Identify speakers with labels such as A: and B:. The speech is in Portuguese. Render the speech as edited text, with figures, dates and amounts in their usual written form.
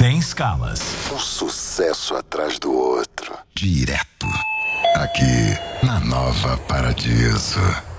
A: sem escalas.
B: Um sucesso atrás do outro. Direto. Aqui, na Nova Paradiso.